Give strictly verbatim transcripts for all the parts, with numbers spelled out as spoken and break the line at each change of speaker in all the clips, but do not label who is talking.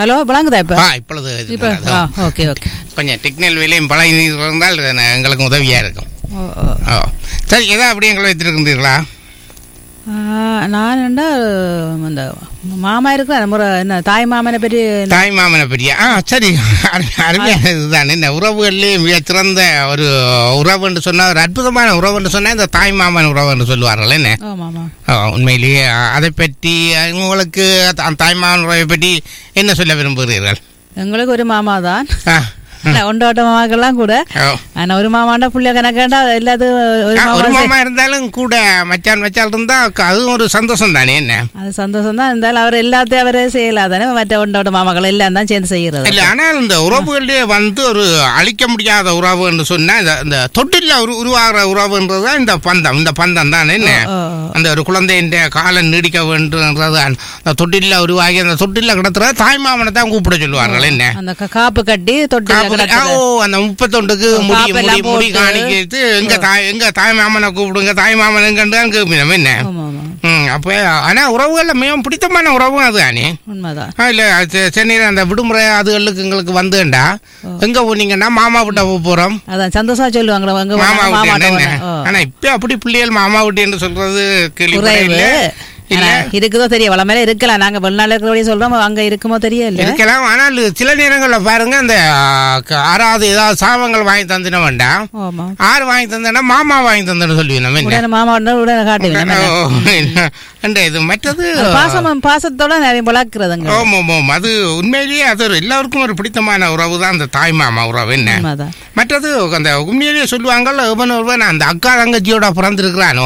Hello விளங்குதா இப்போ?
ஆ இப்பொழுது
இப்போ ஓகே ஓகே.
கொஞ்சம் டெக்னிக்கல் வேலையும் பழகி இருந்தால் எங்களுக்கு உதவியாக இருக்கும்.
ஓ ஓ
சரி, ஏதோ அப்படியே எங்களை வைத்திருக்கின்றீர்களா?
நான் என்ன இந்த மாமா இருக்கிற முறை என்ன தாய் மாமனை பற்றி
தாய் மாமனை பற்றியா? ஆ சரி, அருமையான இதுதான். என்ன உறவுகள்லேயே மிக சிறந்த ஒரு உறவுன்னு சொன்னால், ஒரு அற்புதமான உறவுன்னு சொன்னால் இந்த தாய் மாமன் உறவுன்னு சொல்லுவார்கள். என்ன உண்மையிலேயே அதை பற்றி உங்களுக்கு தாய் மாமன் உறவை பற்றி என்ன சொல்ல விரும்புகிறீர்கள்?
எங்களுக்கு ஒரு மாமா தான், ஒன்றோட்ட மாமாக்கெல்லாம் கூட. ஆனா ஒரு மாமாண்டா புள்ளிய கணக்காண்டா எல்லாத்துக்கும்
ஒரு மாமா இருந்தாலும் கூட மச்சான் மச்சான் இருந்தா அதுவும் ஒரு சந்தோஷம் தானே. என்ன
அது சந்தோஷம் தான் இருந்தாலும் அவர் எல்லாத்தையும் அவரே செய்யலாதானே, மற்ற ஒன்றோட்ட மாமாக்கள் எல்லாம் தான் சேர்ந்து செய்யறது
இல்ல. ஆனால் இந்த உறவுகளிலே வந்து ஒரு அழிக்க முடியாத உறவு என்று சொன்னா இந்த தொட்டில உருவாகிற உறவுன்றதுதான் இந்த பந்தம். இந்த பந்தம் தான் என்ன அந்த ஒரு குழந்தையின் காலம் நீடிக்க வேண்டும்ன்றதுதான். அந்த தொட்டில உருவாகி அந்த தொட்டில கிடத்துற தாய் மாமனை தான் கூப்பிட சொல்லுவார்கள். என்ன அந்த
காப்பு கட்டி தொட்டில
அந்த முப்பத்தொண்டுக்கு முடி முடி முடி காணிக்கிட்டு எங்க தாய் எங்க தாய் மாமனை கூப்பிடுங்க, தாய் மாமன் எங்கன்னு கேட்போம். என்ன அப்ப ஆனா உறவுகள்ல மிகவும் பிடித்தமான உறவும் அது தானே. இல்ல சென்னையில அந்த விடுமுறை அதுகளுக்கு எங்களுக்கு வந்துண்டா எங்க போனீங்கன்னா மாமா விட்ட போறோம்,
அதான் சந்தோஷமா சொல்லுவாங்க
மாமா விட்டு. ஆனா இப்ப அப்படி பிள்ளைகள் மாமா விட்டு என்று சொல்றது கேள்வி
இருக்குதோ தெரிய வளமையில இருக்கலாம். நாங்க வெளிநாடு இருக்கிறபடி சொல்றோம், அங்க இருக்குமோ தெரியல
இருக்கலாம். ஆனால் சில நேரங்கள்ல பாருங்க அந்த ஆறாவது ஏதாவது சாபங்கள் வாங்கி தந்துட வேண்டாம், ஆறு வாங்கி தந்தா மாமா வாங்கி தந்தேன்னு சொல்லுவீங்க.
மாமா உடனே காட்டுவீங்க.
இது மற்றது
பாசம் பாசத்தோட நிறைய வளர்க்கிறதுங்க.
ஓம் ஓம் ஓம் அது உண்மையிலேயே அது ஒரு எல்லாருக்கும் ஒரு பிடித்தமான உறவு தான் அந்த தாய் மாமா உறவு. என்ன மற்றது அந்த உண்மையிலேயே சொல்லுவாங்கல்ல, ஒருவன் அந்த அக்கா தங்கச்சியோட பிறந்திருக்கிறானோ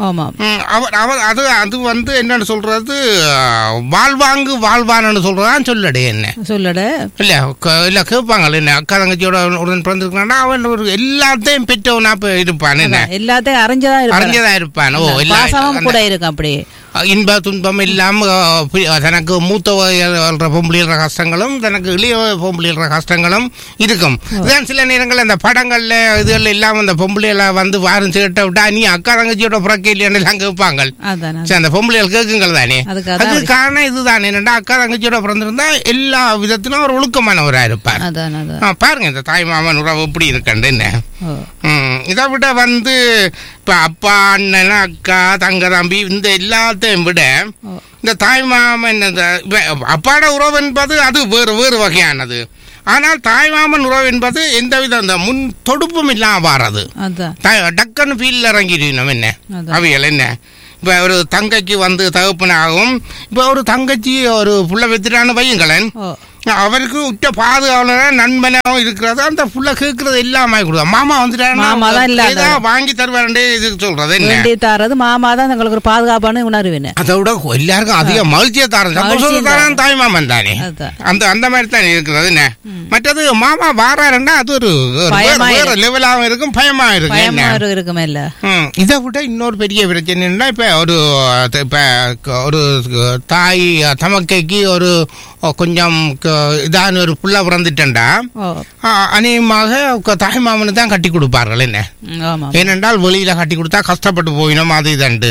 அது அது வந்து என்னன்னு சொல்றது வாழ்வாங்கு வாழ்வான்னு சொல்றதான் சொல்லடே. என்ன சொல்லட இல்ல இல்ல கேட்பாங்க என்ன அக்கா தங்கச்சியோட உடன் பிறந்திருக்கானா அவன் ஒரு எல்லாத்தையும் பெற்றவனா இருப்பான். என்ன
எல்லாத்தையும் அறிஞ்சதா
அறிஞ்சதா இருப்பான். ஓ
எல்லாரும் கூட இருக்கும். அப்படி
இன்ப துன்பம் இல்லாம தனக்கு மூத்த பொம்பளிற கஷ்டங்களும் தனக்கு இளைய பொம்பளிற கஷ்டங்களும் இருக்கும். இதுதான் சில நேரங்கள் அந்த படங்கள்ல இதுகள் இல்லாம அந்த பொம்பளையில வந்து வாரம் கேட்ட விட்டா நீ அக்கா தங்கச்சியோட பிறக்க இல்லையான்னு எல்லாம் கேட்பாங்க. அந்த பொம்பளைகள் கேட்குங்கள் தானே. அதுக்கு காரணம் இதுதான். என்னடா அக்கா தங்கச்சியோட பிறந்திருந்தா எல்லா விதத்திலும் ஒரு ஒழுக்கமானவரா இருப்பார். பாருங்க இந்த தாய் மாமன் உறவு எப்படி இருக்கண்டு. என்ன இதை விட வந்து இப்ப அப்பா அண்ணன் அக்கா தங்க தம்பி இந்த எல்லாத்தையும் விட இந்த தாய் மாமன் அப்பாட உறவு என்பது அது வேறு வேறு வகையானது. ஆனால் தாய் மாமன் உறவு என்பது எந்தவித அந்த முன் தொடுப்பும் இல்லாம வாரது. டக்குன்னு ஃபீல்ல இறங்கிடுவோம். என்ன அவைகள் என்ன இப்ப ஒரு தங்கைக்கு வந்து தகப்பனாகவும் இப்ப ஒரு தங்கச்சி ஒரு புள்ள வெத்திரான வையுங்களேன், அவருக்கு உற்ற பாதுகாவலர் நண்பனாகவும் இருக்கிறது. அந்த புள்ள கேட்கறது எல்லாமே கொடுக்கும். மாமா வந்துட்டாரு வாங்கி தருவாரு இதுக்கு சொல்றது என்ன
தரது மாமா தான் உங்களுக்கு ஒரு பாதுகாப்பான உணர்வு.
அதை விட எல்லாருக்கும் அதிக மகிழ்ச்சியை தாரது சந்தோஷம் தாய் மாமன் தானே. அந்த அந்த மாதிரி தான் இருக்கிறது. என்ன மற்றது மாமா வாராருன்னா அது ஒரு வேற லெவலாகவும் இருக்கும், பயமா இருக்கும். இதை விட இன்னொரு பெரிய பிரச்சனை என்ன, இப்ப ஒரு இப்ப ஒரு தாய் தமக்கைக்கு ஒரு கொஞ்சம் இதான ஒரு புள்ள பிறந்துட்டா அநேகமாக தாய் மாமனு தான் கட்டி கொடுப்பார்கள். என்ன ஏனென்றால் வெளியில கட்டி கொடுத்தா கஷ்டப்பட்டு போயிடும். அது இதண்டு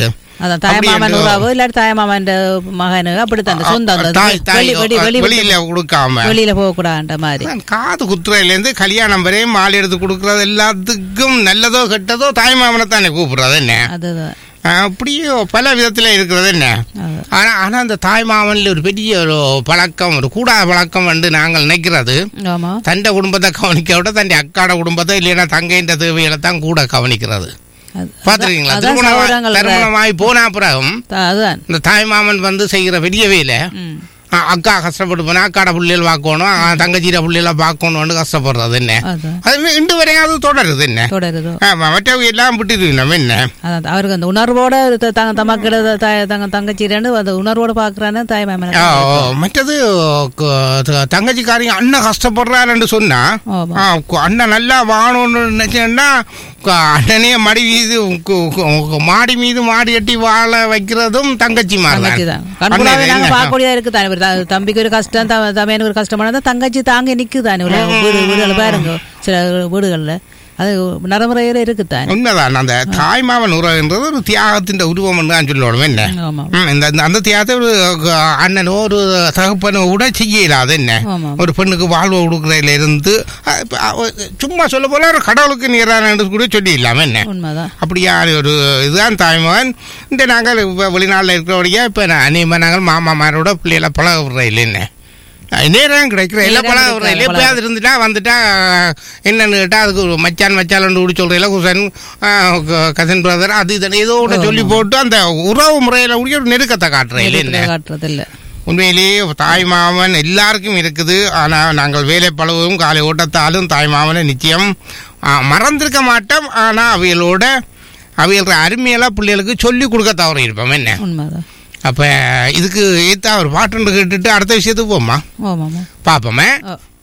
காது குத்துறையில இருந்து கல்யாணம் வரையும் மாலை எடுத்து கொடுக்கறது எல்லாத்துக்கும் நல்லதோ கெட்டதோ தாய் மாமனை தானே கூப்பிடுறது. என்ன அப்படியே பல விதத்துல இருக்கிறது. என்ன ஆனா ஆனா அந்த தாய் மாமன்ல ஒரு பெரிய ஒரு பழக்கம், ஒரு கூடாத பழக்கம் வந்து நாங்கள் நினைக்கிறது தண்ட குடும்பத்தை கவனிக்க விட தண்ட அக்காட குடும்பத்தை இல்லைன்னா தங்கைன்ற தேவைகளை தான் கூட கவனிக்கிறது. பாத்துருக்கீங்களா? திருமணமாய் போன அப்புறம் இந்த தாய் மாமன் வந்து செய்கிற பெரிய வேலை அக்கா கஷ்டப்பட்டு போனா அக்காட புள்ளிகள் பார்க்கணும், தங்கச்சியில புள்ளிகள பார்க்கணும்னு கஷ்டப்படுறது. என்ன அது இன்று வரையும் அது தொடருது. என்ன தொடருது மற்றவங்க எல்லாம் விட்டு நம்ம என்ன
அவருக்கு அந்த உணர்வோட தமக்கிட தங்க தங்கச்சின்னு அந்த உணர்வோட பாக்குறான்னு தாய் மாமன்.
மற்றது தங்கச்சிக்காரங்க அண்ணன் கஷ்டப்படுறாருன்னு சொன்னா அண்ணன் நல்லா வாழணும்னு நினைச்சேன்னா அண்ணனையே மடி மீது மாடி மீது மாடி கட்டி வாழ வைக்கிறதும் தங்கச்சி மாதிரி
இருக்கு. தம்பிக்கு ஒரு கஷ்டம் தமையனுக்கு ஒரு கஷ்டமான தங்கச்சி தாங்க நிக்குதானே வீடுகள் பாருங்க. சில வீடுகள்ல அது நடைமுறையில இருக்குத்தான்.
உண்மைதான். அந்த தாய்மாமன் உறவுன்றது ஒரு தியாகத்தின் உருவம் தான் சொல்லணும். என்ன இந்த அந்த தியாகத்தை ஒரு அண்ணனோ ஒரு தகப்பனோ கூட செய்யலாது. என்ன ஒரு பெண்ணுக்கு வாழ்வு கொடுக்கறதுல இருந்து சும்மா சொல்ல போல ஒரு கடவுளுக்கு நீரான கூட சொல்லிடலாம். என்ன அப்படியா ஒரு இதுதான் தாய்மகன். இந்த நாங்கள் இப்போ வெளிநாட்டில் இருக்கிறபடியா இப்போ அநேகமாக நாங்கள் மாமாமாரோட பிள்ளைகளை பழக விடுறதில்லை. என்ன நேரம் கிடைக்கிற எல்லாம் பழக விடுறதில்லை. எப்பயாவது இருந்துட்டா வந்துட்டா என்னன்னு கேட்டால் அதுக்கு ஒரு மச்சான் மச்சான் கூட சொல்கிறதில்ல, குசன் கசன் பிரதர் அது இதனை ஏதோ கூட சொல்லி போட்டு அந்த உறவு முறையில் கூட ஒரு நெருக்கத்தை காட்டுறதில்லை. என்ன
காட்டுறதில்லை.
உண்மையிலேயே தாய் மாமன் எல்லாருக்கும் இருக்குது. ஆனால் நாங்கள் வேலை பழகவும் காலை ஓட்டத்தாலும் தாய் மாமனை நிச்சயம் மறந்திருக்க மாட்டோம். ஆனால் அவைகளோட அவைகளோட அருமையெல்லாம் பிள்ளைகளுக்கு சொல்லி கொடுக்க தவறு இருப்போம். என்ன
உண்மைதான்.
அப்போ இதுக்கு ஏற்றா ஒரு பாட்டு கேட்டுட்டு அடுத்த விஷயத்துக்கு போமா பார்ப்போமே.